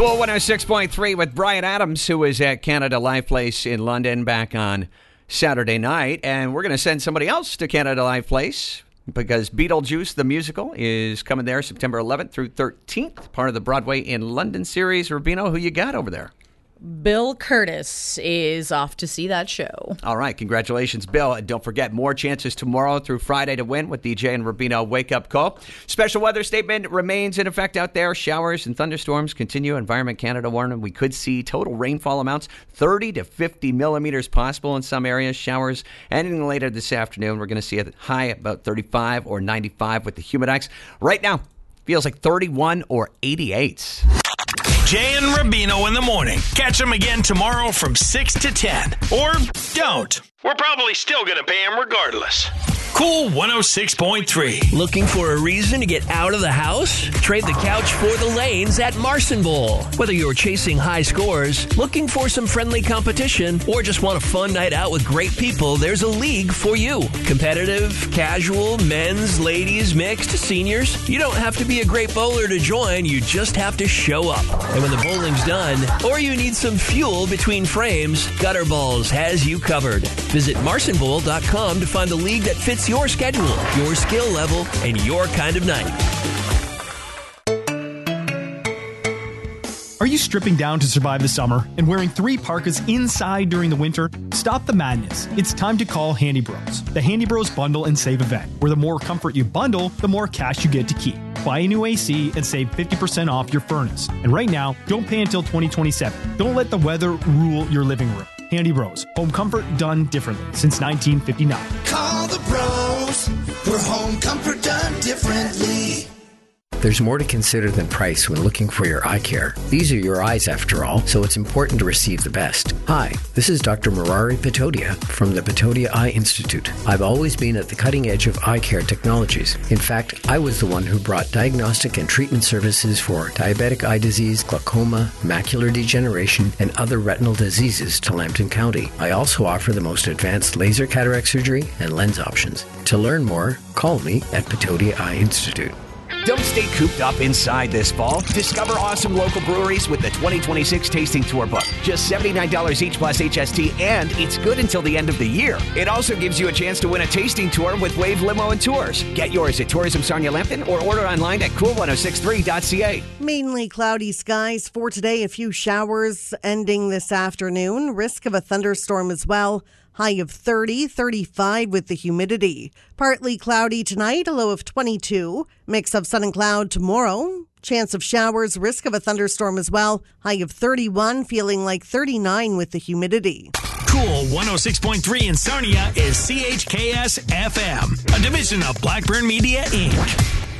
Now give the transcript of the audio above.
Cool 106.3 with Brian Adams, who was at Canada Life Place in London back on Saturday night. And we're going to send somebody else to Canada Life Place because Beetlejuice, the musical, is coming there September 11th through 13th, part of the Broadway in London series. Rubino, who you got over there? Bill Curtis is off to see that show. All right. Congratulations, Bill. And don't forget, more chances tomorrow through Friday to win with DJ and Rubino Wake Up Call. Special weather statement remains in effect out there. Showers and thunderstorms continue. Environment Canada warning we could see total rainfall amounts 30 to 50 millimeters possible in some areas. Showers ending later this afternoon. We're going to see a high about 35 or 95 with the humidex. Right now, feels like 31 or 88. Jay and Rubino in the morning. Catch them again tomorrow from 6 to 10. Or don't. We're probably still going to pay them regardless. Cool 106.3. Looking for a reason to get out of the house? Trade the couch for the lanes at Marson Bowl. Whether you're chasing high scores, looking for some friendly competition, or just want a fun night out with great people, there's a league for you. Competitive, casual, men's, ladies, mixed, seniors. You don't have to be a great bowler to join. You just have to show up. And when the bowling's done, or you need some fuel between frames, Gutter Balls has you covered. Visit marsonbowl.com to find the league that fits your schedule, your skill level, and your kind of night. Are you stripping down to survive the summer and wearing 3 parkas inside during the winter? Stop the madness. It's time to call Handy Bros. The Handy Bros Bundle and Save event, where the more comfort you bundle, the more cash you get to keep. Buy a new AC and save 50% off your furnace. And right now, don't pay until 2027. Don't let the weather rule your living room. Handy Bros. Home comfort done differently since 1959. Call the bros for home comfort done differently. There's more to consider than price when looking for your eye care. These are your eyes, after all, so it's important to receive the best. Hi, this is Dr. Murari Patodia from the Patodia Eye Institute. I've always been at the cutting edge of eye care technologies. In fact, I was the one who brought diagnostic and treatment services for diabetic eye disease, glaucoma, macular degeneration, and other retinal diseases to Lambton County. I also offer the most advanced laser cataract surgery and lens options. To learn more, call me at Patodia Eye Institute. Don't stay cooped up inside this fall. Discover awesome local breweries with the 2026 Tasting Tour book. Just $79 each plus HST, and it's good until the end of the year. It also gives you a chance to win a tasting tour with Wave Limo and Tours. Get yours at Tourism Sarnia Lambton or order online at cool1063.ca. Mainly cloudy skies for today. A few showers ending this afternoon. Risk of a thunderstorm as well. High of 30, 35 with the humidity. Partly cloudy tonight, a low of 22. Mix of sun and cloud tomorrow. Chance of showers, risk of a thunderstorm as well. High of 31, feeling like 39 with the humidity. Cool 106.3 in Sarnia is CHKS FM, a division of Blackburn Media, Inc.